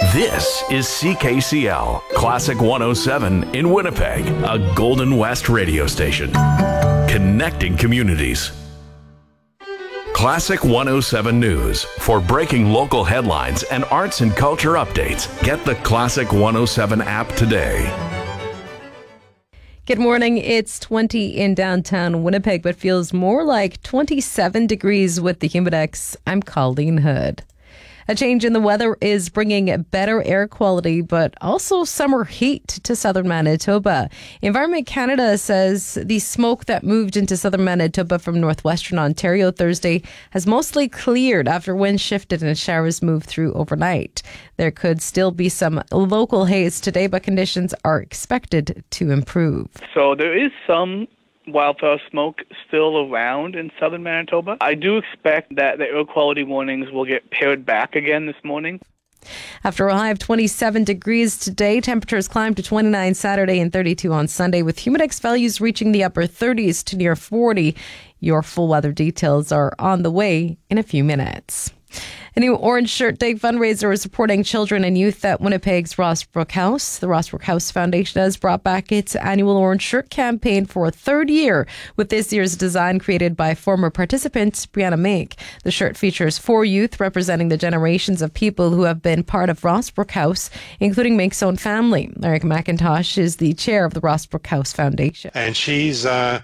This is CKCL, Classic 107 in Winnipeg, a Golden West radio station. Connecting communities. Classic 107 News. For breaking local headlines and arts and culture updates, get the Classic 107 app today. Good morning. It's 20 in downtown Winnipeg, but feels more like 27 degrees with the Humidex. I'm Colleen Hood. A change in the weather is bringing better air quality, but also summer heat to southern Manitoba. Environment Canada says the smoke that moved into southern Manitoba from northwestern Ontario Thursday has mostly cleared after winds shifted and showers moved through overnight. There could still be some local haze today, but conditions are expected to improve. So there is some wildfire smoke still around in southern Manitoba. I do expect that the air quality warnings will get pared back again this morning. After a high of 27 degrees today, temperatures climbed to 29 Saturday and 32 on Sunday, with Humidex values reaching the upper 30s to near 40. Your full weather details are on the way in a few minutes. A new Orange Shirt Day fundraiser is supporting children and youth at Winnipeg's Rossbrook House. The Rossbrook House Foundation has brought back its annual Orange Shirt campaign for a third year, with this year's design created by former participant Brianna Mink. The shirt features 4 youth representing the generations of people who have been part of Rossbrook House, including Mink's own family. Eric McIntosh is the chair of the Rossbrook House Foundation. And she's been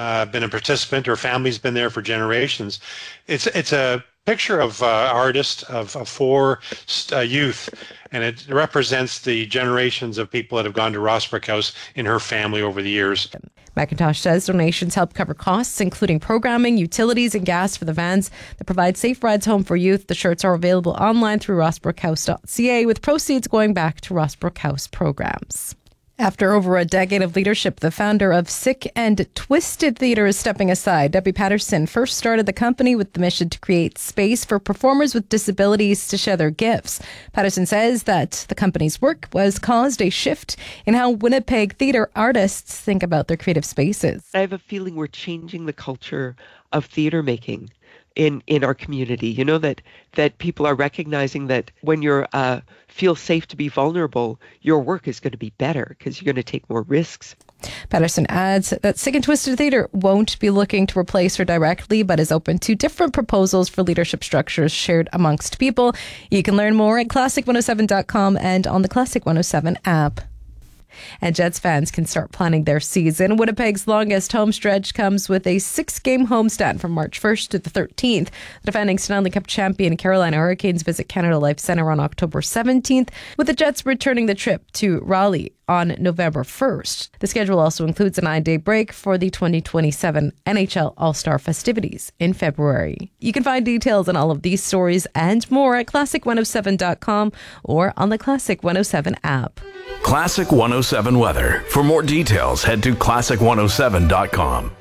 a participant. Her family's been there for generations. It's a picture of artist of 4 youth, and it represents the generations of people that have gone to Rossbrook House in her family over the years. McIntosh says donations help cover costs, including programming, utilities, and gas for the vans that provide safe rides home for youth. The shirts are available online through rossbrookhouse.ca, with proceeds going back to Rossbrook House programs. After over a decade of leadership, the founder of Sick and Twisted Theatre is stepping aside. Debbie Patterson first started the company with the mission to create space for performers with disabilities to share their gifts. Patterson says that the company's work has caused a shift in how Winnipeg theatre artists think about their creative spaces. I have a feeling we're changing the culture of theatre making in our community. You know, that people are recognizing that when you're feel safe to be vulnerable, your work is going to be better because you're going to take more risks. Patterson adds that Sick and Twisted Theatre won't be looking to replace her directly, but is open to different proposals for leadership structures shared amongst people. You can learn more at classic107.com and on the Classic 107 app. And Jets fans can start planning their season. Winnipeg's longest home stretch comes with a 6-game homestand from March 1st to the 13th. The defending Stanley Cup champion Carolina Hurricanes visit Canada Life Centre on October 17th, with the Jets returning the trip to Raleigh on November 1st. The schedule also includes a 9-day break for the 2027 NHL All-Star festivities in February. You can find details on all of these stories and more at classic107.com or on the Classic 107 app. Classic 107 weather. For more details, head to classic107.com.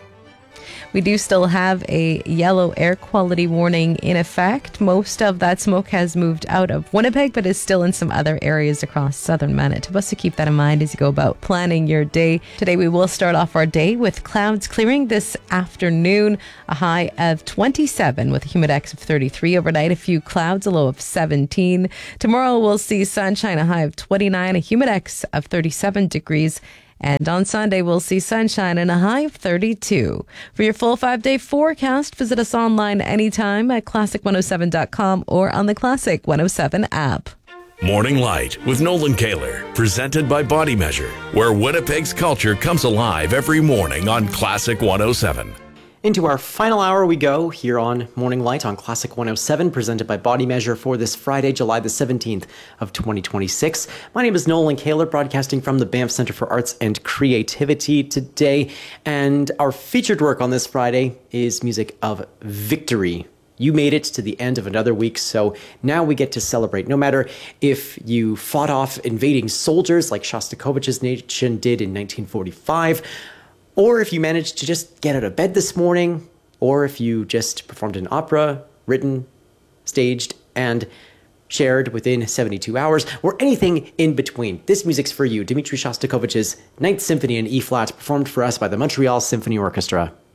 We do still have a yellow air quality warning in effect. Most of that smoke has moved out of Winnipeg, but is still in some other areas across southern Manitoba. So keep that in mind as you go about planning your day. Today we will start off our day with clouds clearing this afternoon. A high of 27 with a humidex of 33 overnight. A few clouds, a low of 17. Tomorrow we'll see sunshine, a high of 29, a humidex of 37 degrees. And on Sunday, we'll see sunshine and a high of 32. For your full 5-day forecast, visit us online anytime at classic107.com or on the Classic 107 app. Morning Light with Nolan Kaler, presented by Body Measure, where Winnipeg's culture comes alive every morning on Classic 107. Into our final hour we go here on Morning Light on Classic 107, presented by Body Measure for this Friday, July the 17th of 2026. My name is Nolan Kaler, broadcasting from the Banff Centre for Arts and Creativity today. And our featured work on this Friday is music of victory. You made it to the end of another week, so now we get to celebrate. No matter if you fought off invading soldiers like Shostakovich's nation did in 1945, or if you managed to just get out of bed this morning, or if you just performed an opera, written, staged, and shared within 72 hours, or anything in between. This music's for you. Dmitri Shostakovich's Ninth Symphony in E-flat, performed for us by the Montreal Symphony Orchestra.